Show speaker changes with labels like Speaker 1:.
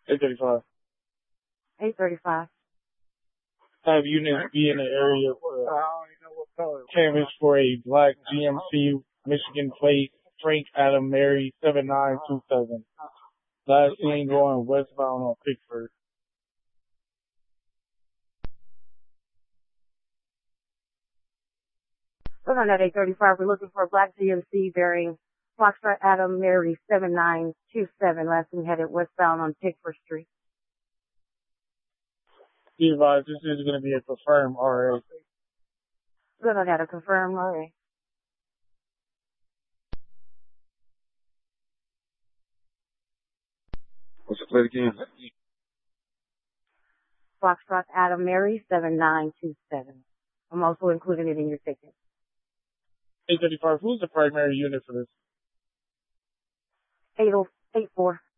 Speaker 1: 835.
Speaker 2: 835.
Speaker 1: Have units be in the area canvas for a black GMC Michigan plate, Frank Adam Mary 7927. Last seen going westbound on Pickford.
Speaker 2: Hold on at 835. We're looking for a black GMC bearing Foxtrot Adam Mary 7927. Last seen headed westbound on Pickford Street.
Speaker 1: Be advised, this is going to be a confirmed RA.
Speaker 2: Good on that, a confirmed RA.
Speaker 3: What's the plate again?
Speaker 2: Foxtrot Adam Mary 7927. I'm also including it in your ticket.
Speaker 1: 835, who's the primary unit for this?
Speaker 2: 8084.